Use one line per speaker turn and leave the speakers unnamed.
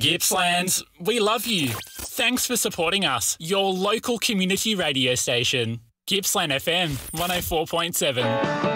Gippsland, we love you. Thanks for supporting us, your local community radio station. Gippsland FM 104.7.